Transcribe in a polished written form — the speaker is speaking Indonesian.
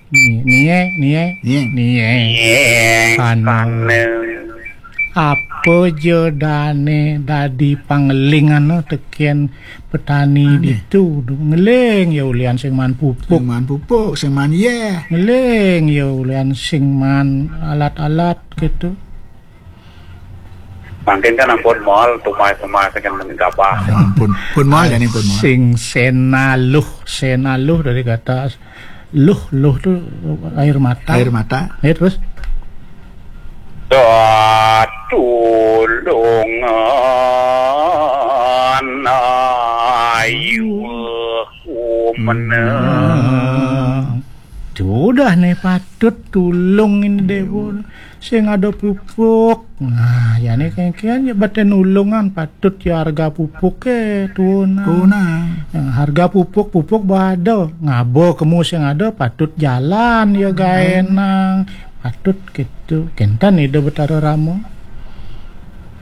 Apa jodane dadi pangling teken petani itu ngeling ya ulian sing man pupuk sing man ngeling ya ulian sing man alat-alat gitu. Mungkin kan ampun mal tumai-tumai sekian menggabah. Pun mal dan pun mal. Sing senaluh dari kata luh tuh air mata. Ya, terus tulungan ayu sudah nih patut tulungin dewo sing ada pupuk. Nah ya nih kengkian ya baten ulungan patut ya harga pupuk tuna. Harga pupuk bado ngabo kemu sing ada patut jalan ya gaenang patut gitu kentan ide betara ramo.